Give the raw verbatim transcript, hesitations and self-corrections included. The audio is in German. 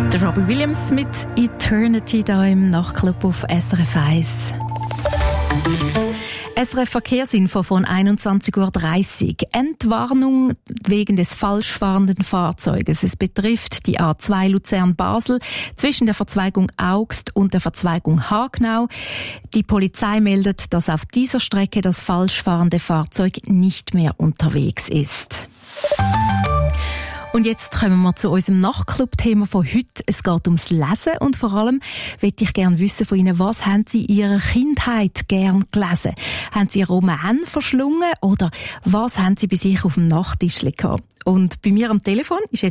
Der Robbie Williams mit Eternity da im Nachtclub auf S R F eins. S R F Verkehrsinfo von einundzwanzig Uhr dreißig. Entwarnung wegen des falsch fahrenden Fahrzeuges. Es betrifft die A zwei Luzern-Basel zwischen der Verzweigung Augst und der Verzweigung Hagenau. Die Polizei meldet, dass auf dieser Strecke das falsch fahrende Fahrzeug nicht mehr unterwegs ist. Und jetzt kommen wir zu unserem Nachtclub-Thema von heute. Es geht ums Lesen und vor allem möchte ich gerne wissen von Ihnen, was haben Sie in Ihrer Kindheit gern gelesen? Haben Sie Romane verschlungen oder was haben Sie bei sich auf dem Nachttischli gehabt? Und bei mir am Telefon ist jetzt